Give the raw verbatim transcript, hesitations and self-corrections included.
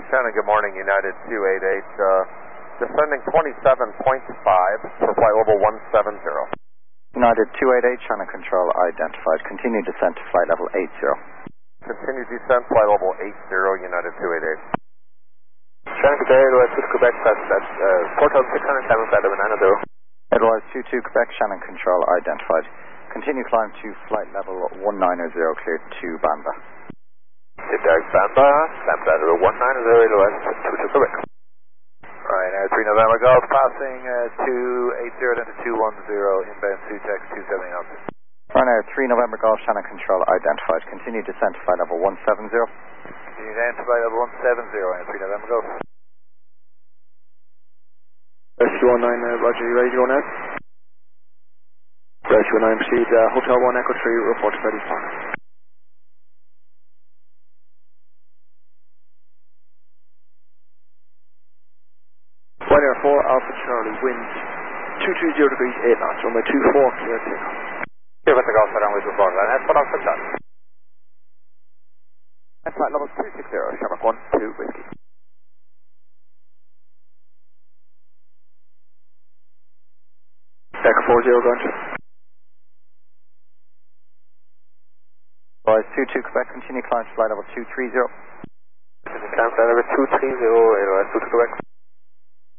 Shannon, good morning, United two eight eight. Uh, descending twenty-seven point five for flight level one seven zero. United two eight eight, Shannon Control identified. Continue descent to flight level eight zero. Continue descent, flight level eight zero, United two eight eight. Shannon Control, Edward two Quebec, that's, that's uh, four thousand six hundred seven, flight level nine zero. Edward two two Quebec, Shannon Control identified. Continue climb to flight level one nine zero, cleared to Bamba. Direct Bamba, Bamba level one nine zero, Edward two two Quebec. Right, uh, three November Golf, passing uh, two eight zero down to two one zero, inbound Sutex two seventy knots. Ryanair three November Golf, Shannon Control identified. Continue descent to flight level one seven zero. Continue down to flight level one seven zero, and three November Golf. Rescue one nine, uh, Roger, you ready to go now? Rescue one nine, proceed, uh, Hotel one Echo three, report to Freddie's Park. Ryanair four, Alpha Charlie, wind two two zero degrees, eight knots, runway two four, clear takeoff. Give us a golf set on with report, and that's what I'll put down. And flight level two six zero, Shamrock one two, whiskey. Echo four zero, go on. Boys two two Quebec, continue climb to flight level two three zero. Continue climb flight level two three zero, Edward two two Quebec.